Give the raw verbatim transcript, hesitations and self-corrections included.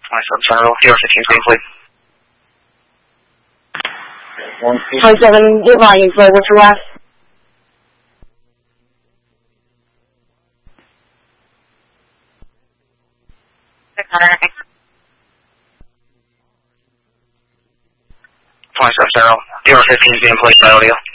twenty-seven General, zero fifteen, please. twenty-seven, get volume, sir. What's your last? twenty-seven General, zero fifteen, being placed by audio.